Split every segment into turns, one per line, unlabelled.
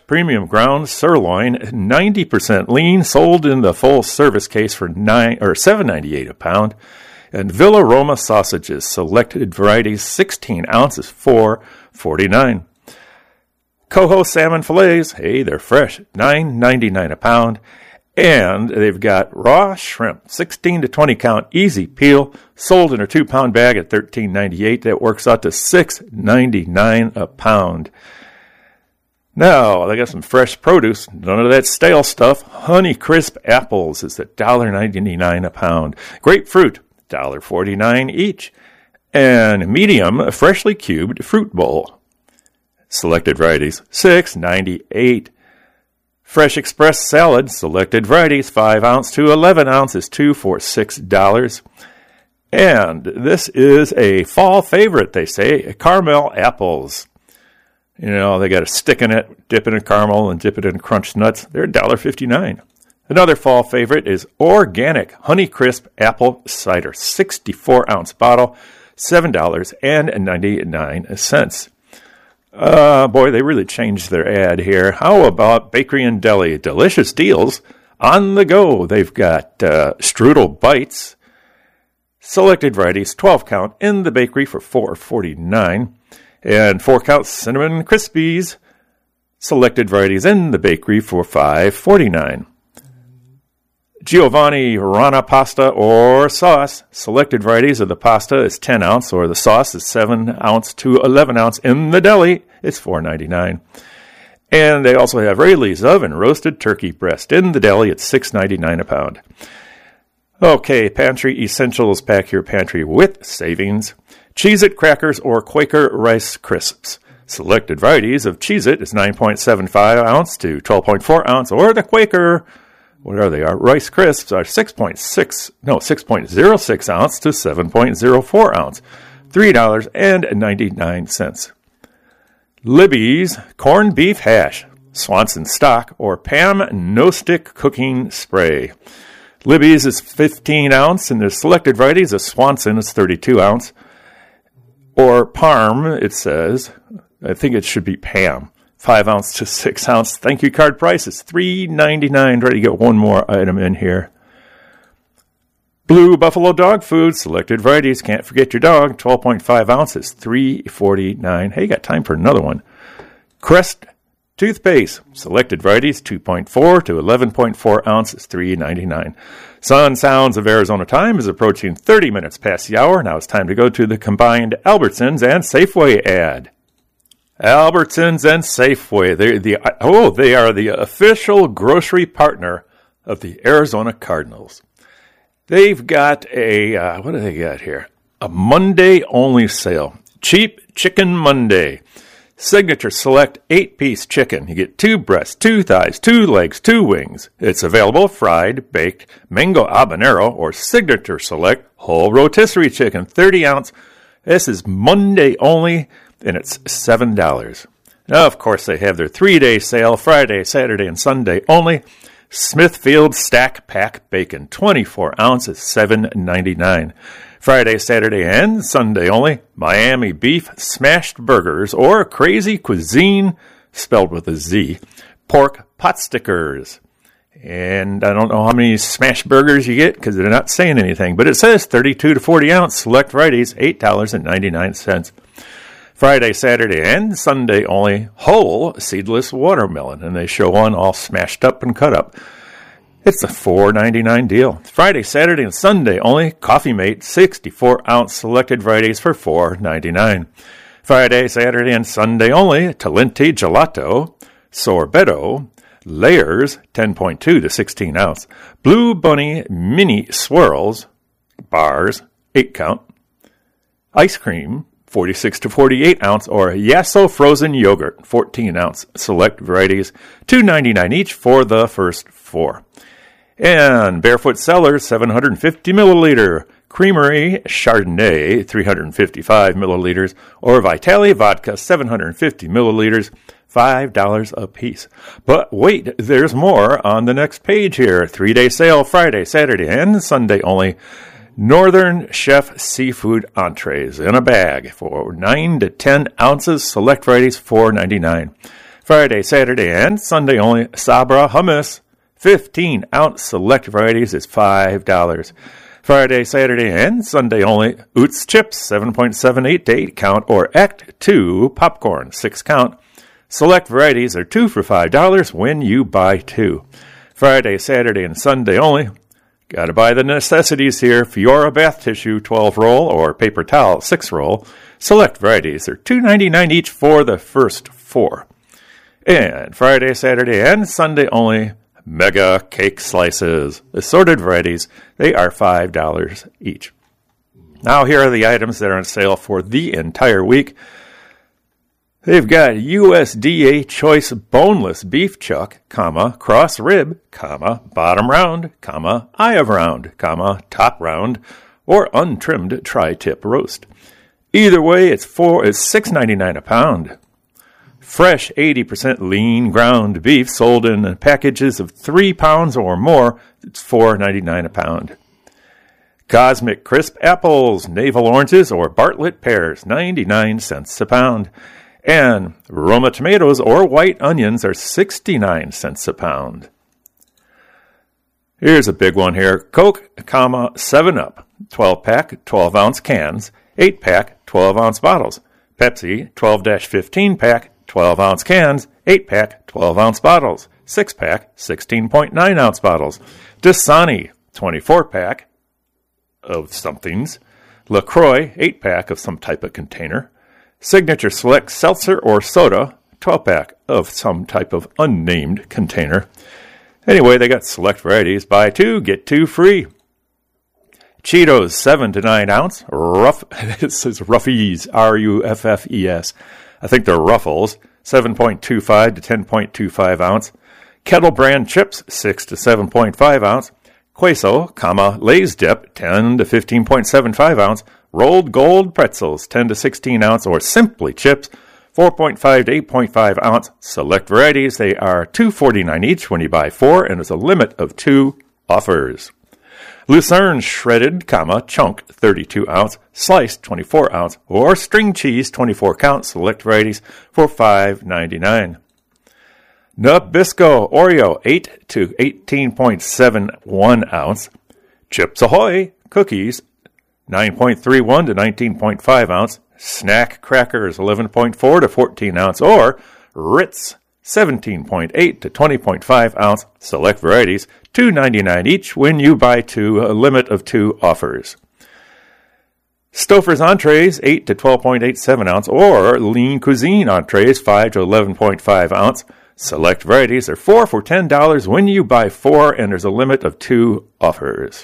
premium ground sirloin, 90% lean, sold in the full service case for $7.98 a pound. And Villa Roma sausages, selected varieties, 16 ounces, $4.49. Coho salmon fillets, hey, they're fresh, $9.99 a pound. And they've got raw shrimp, 16 to 20 count, easy peel, sold in a 2-pound bag at $13.98. That works out to $6.99 a pound. Now, they got some fresh produce, none of that stale stuff. Honeycrisp apples is $1.99 a pound. Grapefruit, $1.49 each. And medium, freshly cubed fruit bowl. Selected varieties, $6.98. Fresh Express salad, selected varieties, 5 ounce to 11 ounces, 2 for $6. And this is a fall favorite, they say, caramel apples. You know, they got a stick in it, dip it in caramel and dip it in crunched nuts. They're $1.59. Another fall favorite is organic Honeycrisp apple cider, 64-ounce bottle, $7.99. Boy, they really changed their ad here. How about Bakery and Deli? Delicious deals on the go. They've got strudel bites, selected varieties, 12 count in the bakery for $4.49, and 4 count cinnamon crispies, selected varieties in the bakery for $5.49. Giovanni Rana pasta or sauce. Selected varieties of the pasta is 10 ounce, or the sauce is 7 ounce to 11 ounce in the deli. It's $4.99. And they also have Rayleigh's oven roasted turkey breast in the deli at $6.99 a pound. Okay, pantry essentials. Pack your pantry with savings. Cheez-It crackers or Quaker Rice Crisps. Selected varieties of Cheez-It is 9.75 ounce to 12.4 ounce, or the Quaker, what are they? Rice Crisps are 6.06 ounce to 7.04 ounce, $3.99. Libby's corned beef hash, Swanson stock, or Pam no-stick cooking spray. Libby's is 15 ounce, and the selected varieties of Swanson is 32 ounce. Or Parm, it says, I think it should be Pam, 5 ounce to 6 ounce. Thank you card price is $3.99. Ready to get one more item in here. Blue Buffalo dog food, selected varieties. Can't forget your dog. 12.5 ounces, $3.49. Hey, you got time for another one. Crest toothpaste, selected varieties. 2.4 to 11.4 ounces, $3.99. Sun Sounds of Arizona time is approaching 30 minutes past the hour. Now it's time to go to the combined Albertsons and Safeway ad. Albertsons and Safeway. They are the official grocery partner of the Arizona Cardinals. They've got what do they got here? A Monday-only sale. Cheap Chicken Monday. Signature Select 8-piece chicken. You get 2 breasts, 2 thighs, 2 legs, 2 wings. It's available fried, baked, mango habanero, or Signature Select whole rotisserie chicken, 30 ounce. This is Monday only, and it's $7. Now, of course, they have their 3-day sale, Friday, Saturday, and Sunday only. Smithfield Stack Pack Bacon, 24 ounces, $7.99. Friday, Saturday, and Sunday only. Miami Beef Smashed Burgers or Crazy Cuisine, spelled with a Z, pork pot stickers. And I don't know how many smashed burgers you get because they're not saying anything, but it says 32 to 40 ounce, select varieties, $8.99. Friday, Saturday, and Sunday only, whole seedless watermelon, and they show one all smashed up and cut up. It's a $4.99 deal. Friday, Saturday, and Sunday only, Coffee Mate, 64-ounce selected varieties for $4.99. Friday, Saturday, and Sunday only, Talenti Gelato, Sorbetto, Layers, 10.2 to 16 ounce, Blue Bunny Mini Swirls, bars, 8 count, ice cream, 46 to 48 ounce, or Yasso frozen yogurt, 14 ounce, select varieties, $2.99 each for the first 4. And Barefoot Cellars, 750 milliliter, Creamery Chardonnay, 355 milliliters, or Vitali Vodka, 750 milliliters, $5 a piece. But wait, there's more on the next page here. 3-day sale, Friday, Saturday, and Sunday only. Northern Chef seafood entrees in a bag for 9 to 10 ounces. Select varieties, $4.99. Friday, Saturday, and Sunday only, Sabra hummus. 15-ounce select varieties is $5. Friday, Saturday, and Sunday only, Utz chips, 7.78 to 8 count, or Act 2 popcorn, 6 count. Select varieties are 2 for $5 when you buy 2. Friday, Saturday, and Sunday only. Gotta buy the necessities here. Fiora bath tissue, 12 roll, or paper towel, 6 roll. Select varieties are $2.99 each for the first 4. And Friday, Saturday, and Sunday only, mega cake slices. Assorted varieties, they are $5 each. Now here are the items that are on sale for the entire week. They've got USDA Choice Boneless Beef Chuck, cross rib, bottom round, eye of round, top round, or untrimmed tri-tip roast. Either way, it's $6.99 a pound. Fresh 80% lean ground beef sold in packages of 3 pounds or more, it's $4.99 a pound. Cosmic Crisp apples, navel oranges, or Bartlett pears, 99 cents a pound. And Roma tomatoes or white onions are 69 cents a pound. Here's a big one here. Coke, 7-Up, 12-pack, 12-ounce cans, 8-pack, 12-ounce bottles. Pepsi, 12-15-pack, 12-ounce cans, 8-pack, 12-ounce bottles. 6-pack, 16.9-ounce bottles. Dasani, 24-pack of somethings. LaCroix, 8-pack of some type of container. Signature Select Seltzer or Soda, 12-pack of some type of unnamed container. Anyway, they got select varieties. Buy 2, get 2 free. Cheetos, 7 to 9 ounce. It says Ruffies, Ruffes. I think they're Ruffles, 7.25 to 10.25 ounce. Kettle brand chips, 6 to 7.5 ounce. Queso, Lay's dip, 10 to 15.75 ounce. Rolled Gold pretzels, 10 to 16 ounce, or Simply chips, 4.5 to 8.5 ounce. Select varieties, they are $2.49 each when you buy 4, and there's a limit of 2 offers. Lucerne shredded, chunk, 32 ounce, sliced, 24 ounce, or string cheese, 24 count. Select varieties for $5.99. Nabisco Oreo, 8 to 18.71 ounce. Chips Ahoy cookies, 9.31 to 19.5 ounce. Snack crackers, 11.4 to 14 ounce. Or Ritz, 17.8 to 20.5 ounce. Select varieties, $2.99 each when you buy 2, a limit of 2 offers. Stouffer's entrees, 8 to 12.87 ounce. Or Lean Cuisine entrees, 5 to 11.5 ounce. Select varieties are 4 for $10 when you buy 4, and there's a limit of 2 offers.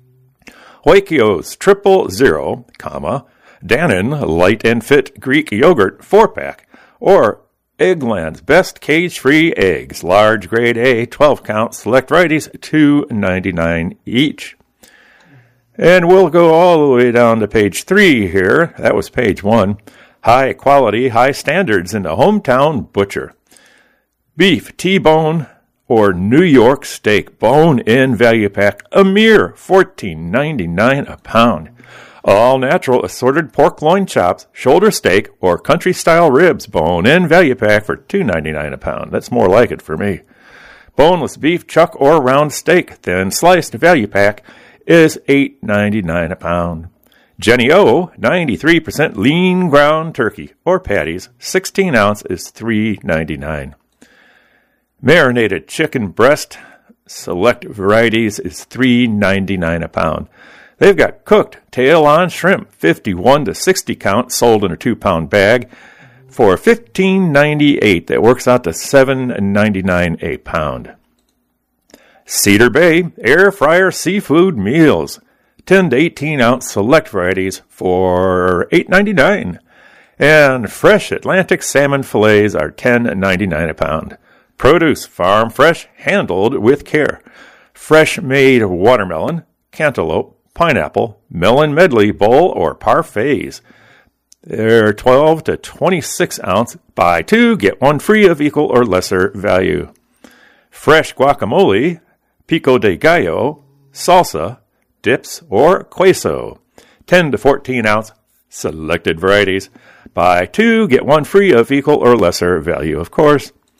Oikos Triple Zero, Dannon Light and Fit Greek Yogurt 4-pack, or Eggland's Best Cage-Free Eggs, large grade A, 12 count, select varieties, $2.99 each. And we'll go all the way down to page 3 here. That was page 1. High quality, high standards in the hometown butcher. Beef, T-bone, or New York steak, bone-in value pack, a mere $14.99 a pound. All natural assorted pork loin chops, shoulder steak, or country-style ribs, bone-in value pack for $2.99 a pound. That's more like it for me. Boneless beef chuck or round steak, thin sliced value pack, is $8.99 a pound. Jenny O, 93% lean ground turkey, or patties, 16 ounce is $3.99. Marinated chicken breast, select varieties, is $3.99 a pound. They've got cooked tail-on shrimp, 51 to 60 count, sold in a 2-pound bag for $15.98. That works out to $7.99 a pound. Cedar Bay air fryer seafood meals, 10 to 18 ounce select varieties for $8.99. And fresh Atlantic salmon fillets are $10.99 a pound. Produce, farm fresh, handled with care. Fresh-made watermelon, cantaloupe, pineapple, melon medley, bowl, or parfaits. They're 12 to 26 ounce. Buy 2, get 1 free of equal or lesser value. Fresh guacamole, pico de gallo, salsa, dips, or queso. 10 to 14 ounce. Selected varieties. Buy 2, get 1 free of equal or lesser value, of course.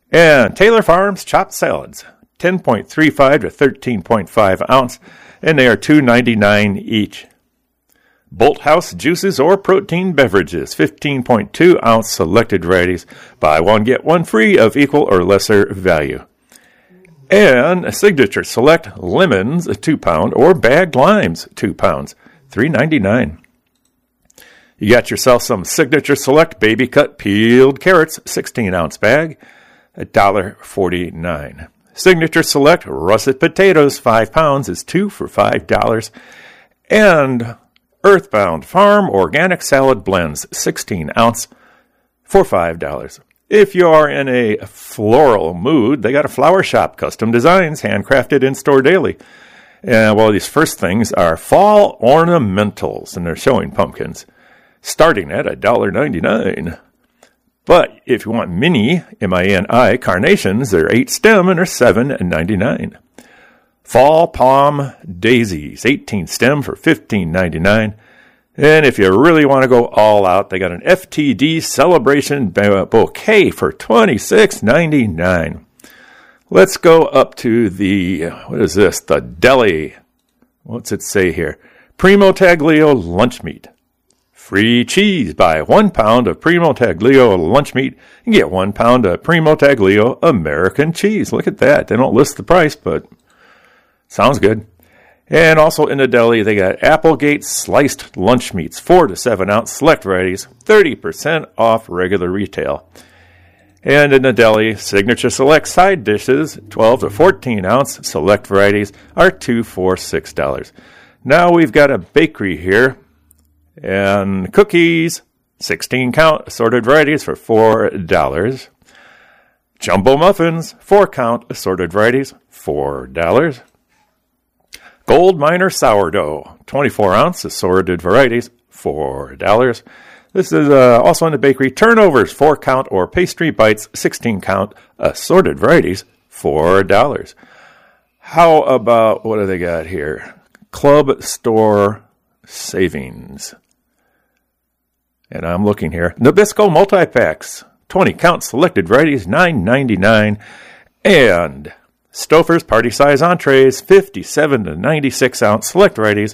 And Taylor Farms chopped salads, 10.35 to 13.5 ounce, and they are $2.99 each. Bolthouse juices or protein beverages, 15.2 ounce selected varieties. Buy one, get one free of equal or lesser value. And Signature Select lemons, 2 pound, or bagged limes, 2 pounds, $3.99. You got yourself some Signature Select baby cut peeled carrots, 16 ounce bag, $1.49. Signature Select russet potatoes, 5 pounds, is 2 for $5. And Earthbound Farm Organic Salad Blends, 16 ounce, for $5. If you are in a floral mood, they got a flower shop, custom designs, handcrafted in-store daily. And well, these first things are fall ornamentals, and they're showing pumpkins, starting at $1.99. But if you want mini, M-I-N-I, carnations, they're 8 stem and they're $7.99. Fall Palm Daisies, 18 stem for $15.99. And if you really want to go all out, they got an FTD Celebration Bouquet for $26.99. Let's go up to the, what is this? The deli. What's it say here? Primo Taglio lunch meat. Free cheese. Buy 1 pound of Primo Taglio lunch meat and get 1 pound of Primo Taglio American cheese. Look at that. They don't list the price, but sounds good. And also in the deli, they got Applegate sliced lunch meats, 4 to 7 ounce select varieties, 30% off regular retail. And in the deli, Signature Select side dishes, 12 to 14 ounce select varieties, are $2 for $6. Now we've got a bakery here, and cookies, 16 count assorted varieties for $4. Jumbo muffins, 4 count assorted varieties, $4. Gold Miner sourdough, 24 ounce assorted varieties, $4. This is also in the bakery. Turnovers, 4 count or pastry bites, 16 count assorted varieties, $4. How about, what do they got here? Club store savings. And I'm looking here. Nabisco multi-packs, 20 count selected varieties, $9.99. And Stouffer's party size entrees, 57 to 96 ounce select varieties,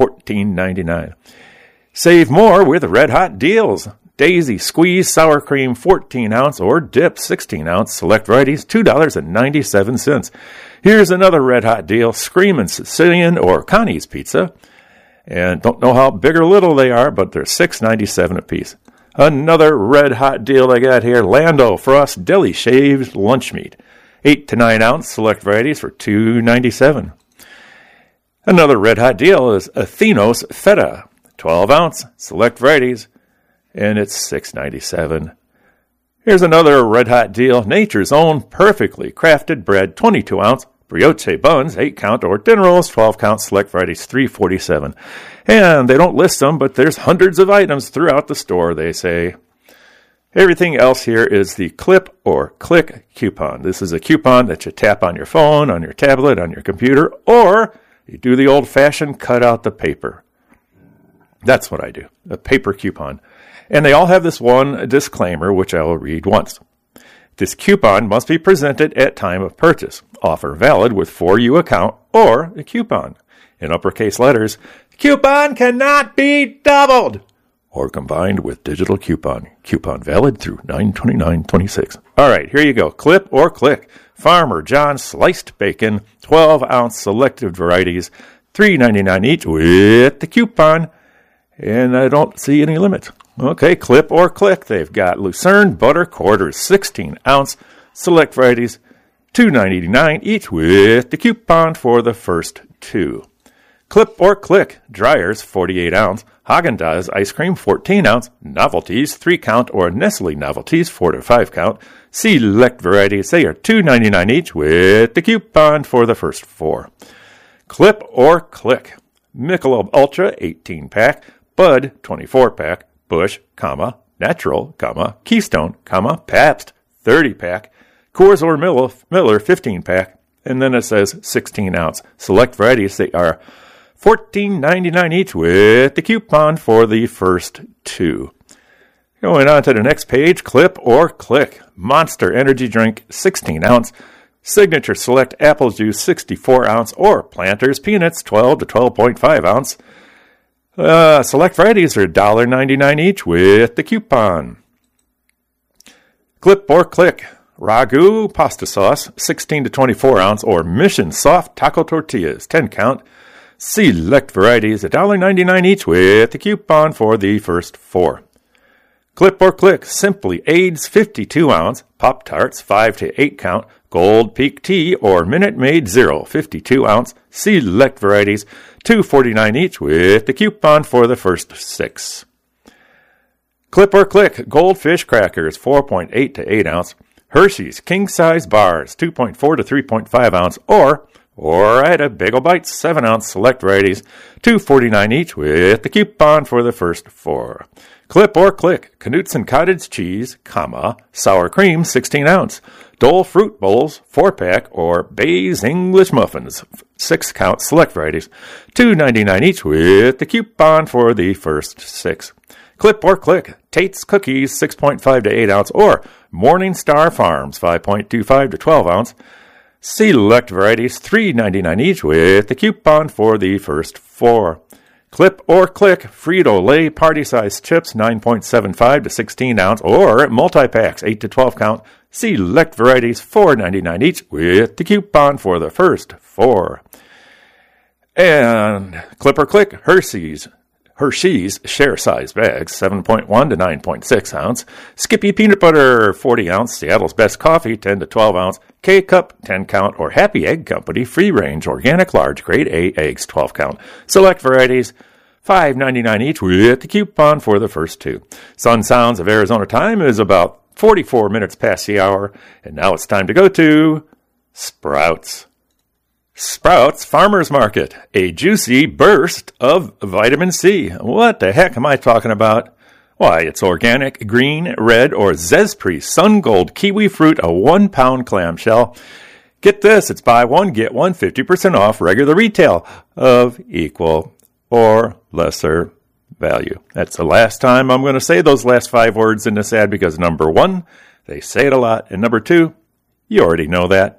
$14.99. Save more with red hot deals. Daisy squeeze sour cream, 14 ounce, or dip 16 ounce select varieties, $2.97. Here's another red hot deal. Screamin' Sicilian or Connie's pizza. And don't know how big or little they are, but they're $6.97 a piece. Another red hot deal I got here. Lando Frost deli shaved lunch meat, 8 to 9 ounce select varieties for $2.97. Another red hot deal is Athenos feta, 12 ounce select varieties, and it's $6.97. Here's another red hot deal. Nature's Own perfectly crafted bread, 22 ounce brioche buns, 8 count, or dinner rolls, 12 count select varieties, $3.47. And they don't list them, but there's hundreds of items throughout the store, they say. Everything else here is the Clip or Click coupon. This is a coupon that you tap on your phone, on your tablet, on your computer, or you do the old-fashioned cut out the paper. That's what I do, a paper coupon. And they all have this one disclaimer, which I will read once. This coupon must be presented at time of purchase. Offer valid with 4U account or a coupon. In uppercase letters, coupon cannot be doubled or combined with digital coupon. Coupon valid through 9/29/26. All right, here you go. Clip or Click. Farmer John sliced bacon, 12 ounce selected varieties, $3.99 each with the coupon. And I don't see any limit. Okay, Clip or Click. They've got Lucerne butter quarters, 16 ounce select varieties, $2.99 each with the coupon for the first 2. Clip or Click. Dryers, 48 ounce. Haagen-Dazs ice cream, 14 ounce. Novelties, 3 count, or Nestle Novelties, 4 to 5 count. Select varieties. They are $2.99 each with the coupon for the first 4. Clip or Click. Michelob Ultra, 18 pack. Bud, 24 pack. Busch, Natural, Keystone, Pabst, 30 pack. Coors or Miller, 15 pack. And then it says 16 ounce. Select varieties. They are $14.99 each with the coupon for the first 2. Going on to the next page, Clip or Click. Monster Energy Drink, 16 ounce. Signature Select Apple Juice, 64 ounce. Or Planters Peanuts, 12 to 12.5 ounce. Select varieties are $1.99 each with the coupon. Clip or Click. Ragu Pasta Sauce, 16 to 24 ounce. Or Mission Soft Taco Tortillas, 10 count. Select varieties, $1.99 each with the coupon for the first 4. Clip or Click, Simply AIDS 52 ounce, Pop-Tarts 5 to 8 count, Gold Peak Tea or Minute Maid Zero 52 ounce, select varieties, $2.49 each with the coupon for the first 6. Clip or Click, Goldfish Crackers 4.8 to 8 ounce, Hershey's King Size Bars 2.4 to 3.5 ounce, or Ore-Ida Bagel Bites 7 ounce, select varieties, $2.49 each with the coupon for the first 4. Clip or Click, Knutson Cottage Cheese, Sour Cream, 16 ounce. Dole Fruit Bowls, 4-pack, or Bay's English Muffins, 6 count, select varieties, $2.99 each with the coupon for the first 6. Clip or Click, Tate's Cookies, 6.5 to 8 ounce, or Morning Star Farms, 5.25 to 12 ounce. Select varieties, $3.99 each with the coupon for the first 4. Clip or Click, Frito-Lay party-sized chips, 9.75 to 16 ounce, or multi-packs, 8 to 12 count. Select varieties, $4.99 each with the coupon for the first 4. And Clip or Click, Hershey's share-size bags, 7.1 to 9.6 ounce. Skippy Peanut Butter, 40 ounce. Seattle's Best Coffee, 10 to 12 ounce. K-Cup, 10 count. Or Happy Egg Company, free-range, organic, large, grade A eggs, 12 count. Select varieties, $5.99 each with the coupon for the first 2. Sun Sounds of Arizona time is about 44 minutes past the hour. And now it's time to go to Sprouts. Sprouts Farmers Market, a juicy burst of vitamin C. What the heck am I talking about? Why, it's organic, green, red, or Zespri Sun Gold kiwi fruit, a 1-pound clamshell. Get this, it's buy one, get one, 50% off regular retail of equal or lesser value. That's the last time I'm going to say those last 5 words in this ad because number 1, they say it a lot, and number 2, you already know that.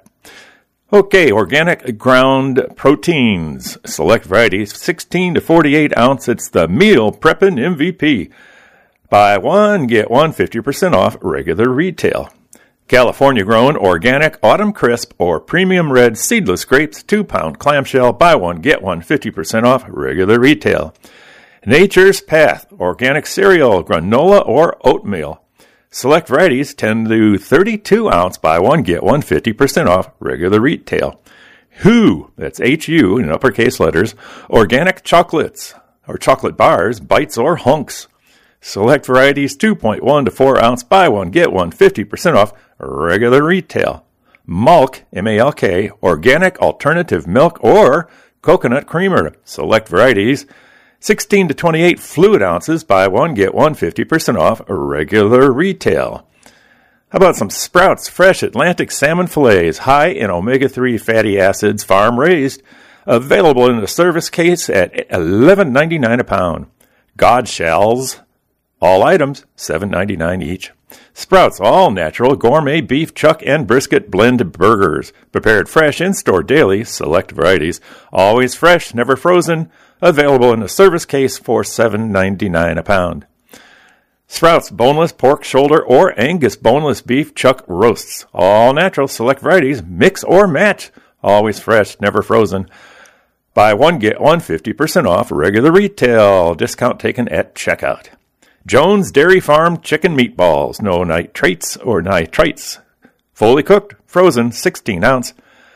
Okay, organic ground proteins, select varieties, 16 to 48 ounce. It's the meal prepping MVP. Buy one, get one, 50% off regular retail. California grown organic autumn crisp or premium red seedless grapes, 2-pound clamshell. Buy one, get one, 50% off regular retail. Nature's Path organic cereal, granola or oatmeal. Select varieties, 10 to 32 ounce, buy one, get one, 50% off regular retail. Hu, that's H-U in uppercase letters, organic chocolates or chocolate bars, bites or hunks. Select varieties, 2.1 to 4 ounce, buy one, get one, 50% off regular retail. Malk, M-A-L-K, organic alternative milk or coconut creamer. Select varieties, 16 to 28 fluid ounces, buy one, get one, 50% off regular retail. How about some Sprouts Fresh Atlantic Salmon Fillets, high in omega-3 fatty acids, farm-raised, available in a service case at $11.99 a pound. Godshells, all items, $7.99 each. Sprouts all-natural gourmet beef, chuck, and brisket blend burgers, prepared fresh in-store daily, select varieties, always fresh, never frozen, available in a service case for $7.99 a pound. Sprouts boneless pork shoulder or Angus boneless beef chuck roasts. All natural, select varieties, mix or match. Always fresh, never frozen. Buy one, get one, 50% off regular retail. Discount taken at checkout. Jones Dairy Farm chicken meatballs. No nitrates or nitrites. Fully cooked, frozen, 16 ounce.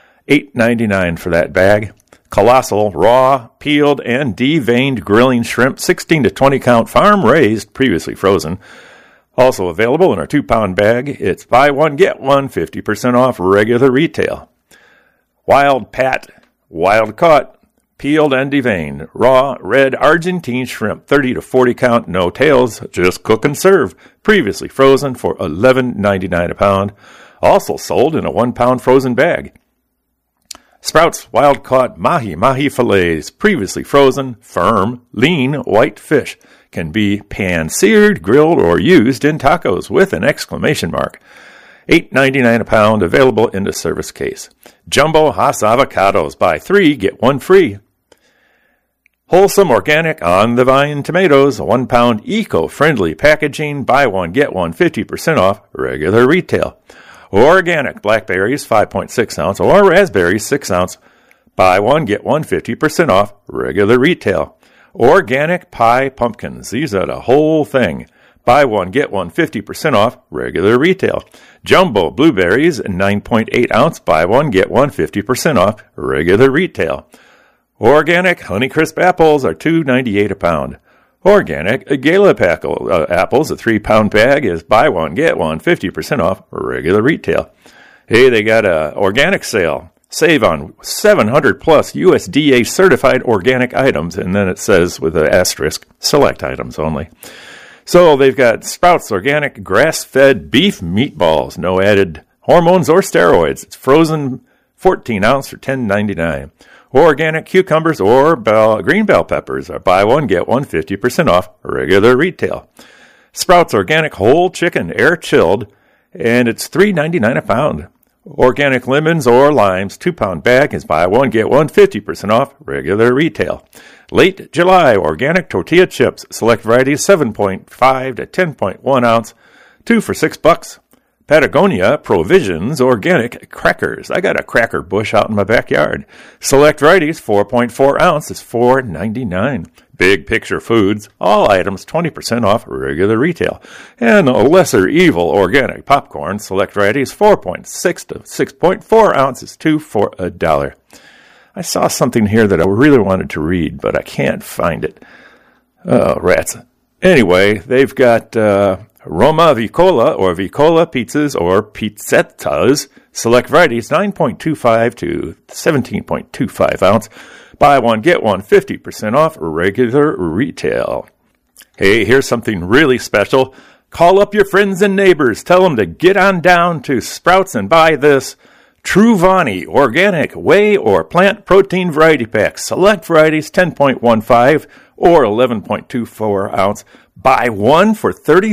$8.99 for that bag. Colossal, raw, peeled, and deveined grilling shrimp, 16 to 20 count, farm-raised, previously frozen. Also available in our 2-pound bag. It's buy one, get one, 50% off regular retail. Wild Pat, wild caught, peeled and deveined, raw, red Argentine shrimp, 30 to 40 count, no tails, just cook and serve. Previously frozen for $11.99 a pound. Also sold in a 1-pound frozen bag. Sprouts wild-caught mahi fillets, previously frozen, firm, lean, white fish. can be pan-seared, grilled, or used in tacos with an exclamation mark. $8.99 a pound, available in the service case. Jumbo Hass avocados, buy 3, get 1 free. Wholesome organic on-the-vine tomatoes, 1 pound eco-friendly packaging, buy 1, get 1, 50% off, regular retail. Organic blackberries, 5.6 ounce, or raspberries, 6 ounce, buy 1, get 1, 50% off, regular retail. Organic pie pumpkins, these are the whole thing. Buy 1, get 1, 50% off, regular retail. Jumbo blueberries, 9.8 ounce, buy 1, get 1, 50% off, regular retail. Organic Honeycrisp apples are $2.98 a pound. Organic Gallup apples, a 3-pound bag, is buy 1, get 1, 50% off, regular retail. Hey, they got a organic sale. Save on 700 plus USDA certified organic items, and then it says with an asterisk, select items only. So they've got Sprouts organic grass-fed beef meatballs, no added hormones or steroids. It's frozen 14 ounce for $10.99. Organic cucumbers or green bell peppers are buy 1, get 1, 50% off, regular retail. Sprouts organic whole chicken, air chilled, and it's $3.99 a pound. Organic lemons or limes, 2-pound bag is buy 1, get 1, 50% off, regular retail. Late July organic tortilla chips, select varieties 7.5 to 10.1 ounce, 2 for $6. Patagonia Provisions organic crackers. I got a cracker bush out in my backyard. Select varieties 4.4 ounce is $4.99. Big Picture Foods, all items 20% off, regular retail. And Lesser Evil organic popcorn, select varieties 4.6 to 6.4 ounces, 2 for $1. I saw something here that I really wanted to read, but I can't find it. Oh, rats. Anyway, they've got Roma Vicola or Vicola pizzas or pizzettas. Select varieties 9.25 to 17.25 ounce. Buy 1, get 1, 50% off, regular retail. Hey, here's something really special. Call up your friends and neighbors. Tell them to get on down to Sprouts and buy this Truvani organic whey or plant protein variety pack. Select varieties 10.15 or 11.24 ounce. Buy 1 for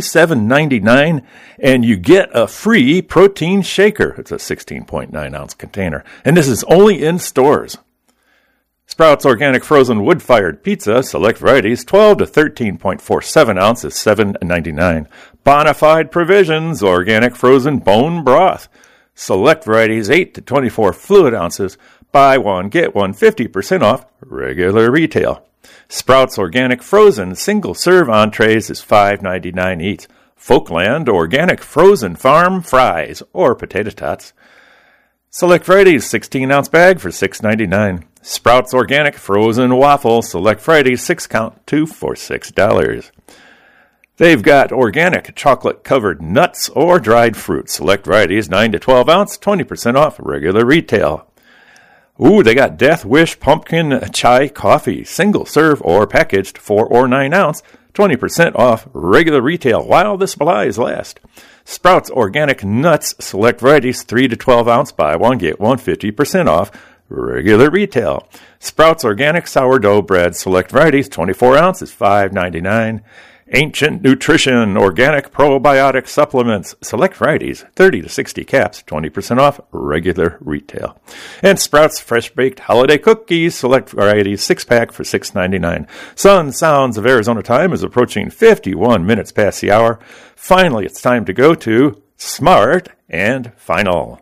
$37.99 and you get a free protein shaker. It's a 16.9 ounce container. And this is only in stores. Sprouts organic frozen wood-fired pizza, select varieties 12 to 13.47 ounces, $7.99. Bonafide Provisions organic frozen bone broth. Select varieties 8 to 24 fluid ounces. Buy 1, get 1, 50% off, regular retail. Sprouts organic frozen single-serve entrees is $5.99 each. Folkland organic frozen farm fries or potato tots. Select varieties 16-ounce bag for $6.99. Sprouts organic frozen waffle, select varieties 6-count, 2 for $6. They've got organic chocolate-covered nuts or dried fruit. Select varieties 9 to 12 ounce, 20% off, regular retail. Ooh, they got Death Wish pumpkin chai coffee, single serve or packaged 4 or 9 ounce, 20% off, regular retail while the supplies last. Sprouts organic nuts, select varieties 3 to 12 ounce, buy 1, get 1, 50% off, regular retail. Sprouts organic sourdough bread, select varieties 24 ounces, $5.99. Ancient Nutrition organic probiotic supplements, select varieties 30 to 60 caps, 20% off, regular retail. And Sprouts fresh baked holiday cookies, select varieties 6-pack for $6.99. Sun Sounds of Arizona time is approaching 51 minutes past the hour. Finally, it's time to go to Smart and Final.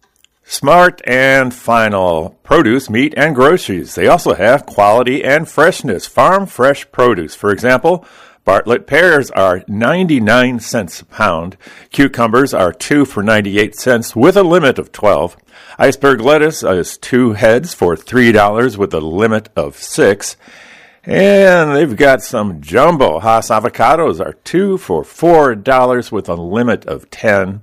Smart and Final produce, meat, and groceries. They also have quality and freshness, farm fresh produce. For example, Bartlett pears are 99 cents a pound. Cucumbers are 2 for 98 cents with a limit of 12. Iceberg lettuce is 2 heads for $3 with a limit of 6. And they've got some jumbo Hass avocados are 2 for $4 with a limit of 10.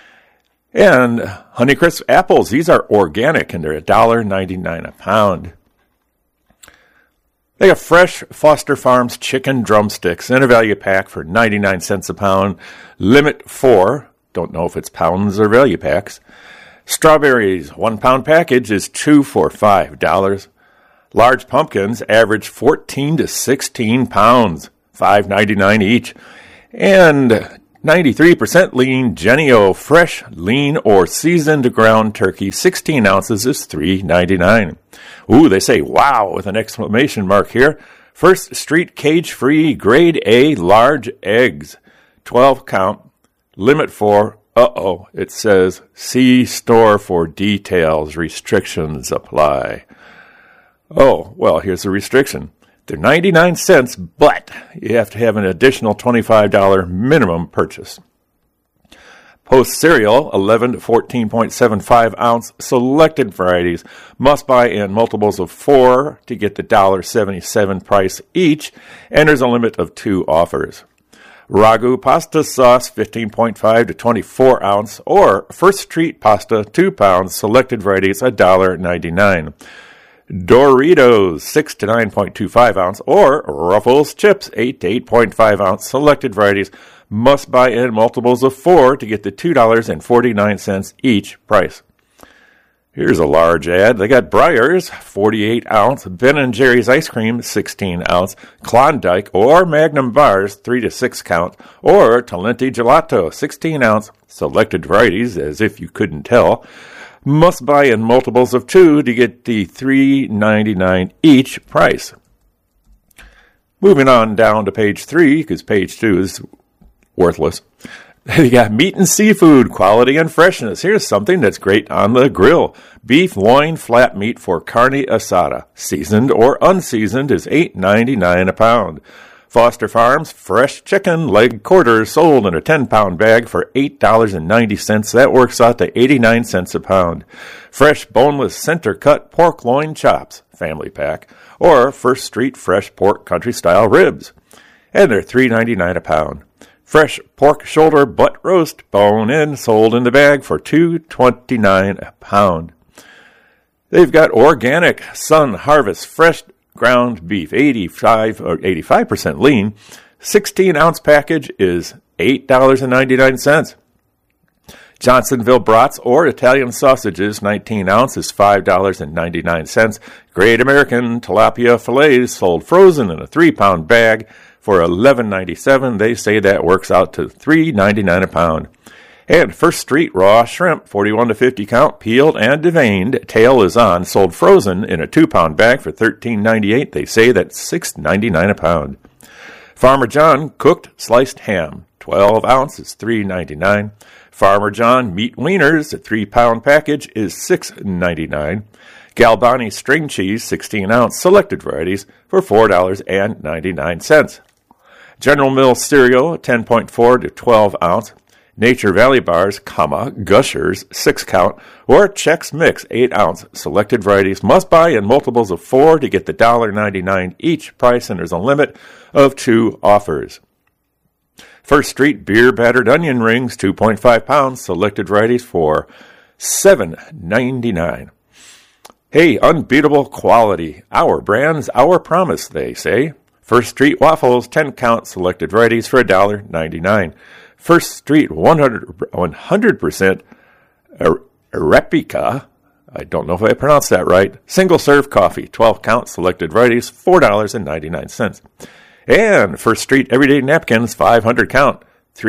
And Honeycrisp apples, these are organic and they're $1.99 a pound. They have fresh Foster Farms chicken drumsticks in a value pack for 99 cents a pound. Limit 4. Don't know if it's pounds or value packs. Strawberries, 1-pound package is 2 for $5. Large pumpkins average 14 to 16 pounds, $5.99 each. And 93% lean Jennie-O fresh, lean, or seasoned ground turkey, 16 ounces is $3.99. Ooh, they say wow with an exclamation mark here. First Street cage-free grade A large eggs, 12 count, limit for, it says see store for details, restrictions apply. Oh, well, here's the restriction. They're 99 cents, but you have to have an additional $25 minimum purchase. Post cereal, 11 to 14.75 ounce selected varieties, must buy in multiples of 4 to get the $1.77 price each, and there's a limit of 2 offers. Ragu pasta sauce, 15.5 to 24 ounce, or First Street pasta, 2 pounds, selected varieties, $1.99. Doritos, 6 to 9.25 ounce, or Ruffles chips, 8 to 8.5 ounce, selected varieties, must buy in multiples of 4 to get the $2.49 each price. Here's a large ad. They got Breyers, 48 ounce, Ben & Jerry's ice cream, 16 ounce, Klondike or Magnum bars, 3 to 6 count, or Talenti gelato, 16 ounce, selected varieties, as if you couldn't tell, must buy in multiples of 2 to get the $3.99 each price. Moving on down to page 3, because page 2 is worthless. You got meat and seafood, quality and freshness. Here's something that's great on the grill. Beef loin flat meat for carne asada, seasoned or unseasoned, is $8.99 a pound. Foster Farms fresh chicken leg quarters sold in a 10-pound bag for $8.90. That works out to 89 cents a pound. Fresh boneless center-cut pork loin chops, family pack, or First Street fresh pork country-style ribs. And they're $3.99 a pound. Fresh pork shoulder butt roast, bone-in, sold in the bag for $2.29 a pound. They've got organic Sun Harvest fresh ground beef, 85% lean. 16-ounce package is $8.99. Johnsonville brats or Italian sausages, 19 ounces, $5.99. Great American tilapia fillets sold frozen in a 3-pound bag for $11.97. They say that works out to $3.99 a pound. And First Street raw shrimp, 41 to 50 count, peeled and deveined, tail is on, sold frozen in a 2-pound bag for $13.98. They say that's $6.99 a pound. Farmer John cooked sliced ham, 12 ounces, $3.99. Farmer John meat wieners, a 3-pound package, is $6.99. Galbani string cheese, 16 ounce, selected varieties, for $4.99. General Mills cereal, 10.4 to 12 ounce. Nature Valley bars, Gushers, 6 count, or Chex Mix, 8 ounce. Selected varieties must buy in multiples of 4 to get the $1.99 each price, and there's a limit of 2 offers. First Street beer battered onion rings, 2.5 pounds. Selected varieties for $7.99. Hey, unbeatable quality. Our brands, our promise, they say. First Street waffles, 10 count. Selected varieties for $1.99. First Street 100% Arabica, I don't know if I pronounced that right, single-serve coffee, 12 count, selected varieties, $4.99. And First Street Everyday Napkins, 500 count,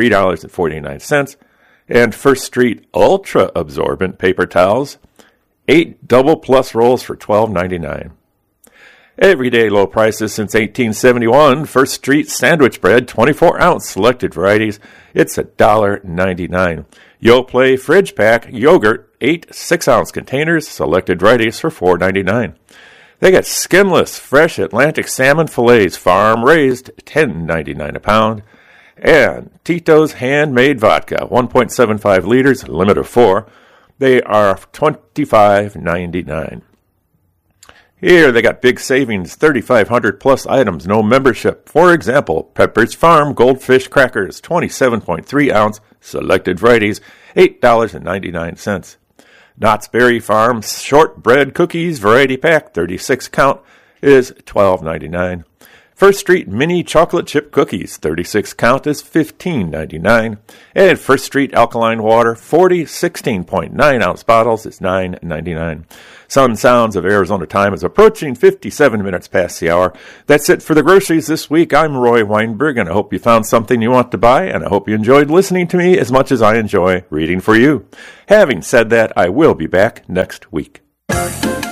$3.49. And First Street Ultra Absorbent Paper Towels, 8 double plus rolls for $12.99. Everyday low prices since 1871. First Street sandwich bread, 24 ounce, selected varieties. It's $1.99. Yoplait fridge pack yogurt, 8 6-ounce containers, selected varieties for $4.99. They got skinless fresh Atlantic salmon fillets, farm raised, $10.99 a pound. And Tito's handmade vodka, 1.75 liters, limit of 4. They are $25.99. Here they got big savings, 3,500 plus items, no membership. For example, Pepperidge Farm Goldfish Crackers, 27.3 ounce, selected varieties, $8.99. Knott's Berry Farm Shortbread Cookies Variety Pack, 36 count, is $12.99. First Street Mini Chocolate Chip Cookies, 36 count, is $15.99. And First Street Alkaline Water, 40 16.9-ounce bottles, is $9.99. Sun Sounds of Arizona time is approaching 57 minutes past the hour. That's it for the groceries this week. I'm Roy Weinberg, and I hope you found something you want to buy, and I hope you enjoyed listening to me as much as I enjoy reading for you. Having said that, I will be back next week.